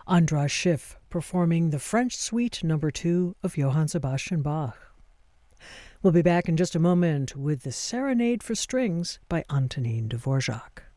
Andras Schiff performing the French Suite No. 2 of Johann Sebastian Bach. We'll be back in just a moment with the Serenade for Strings by Antonin Dvorak.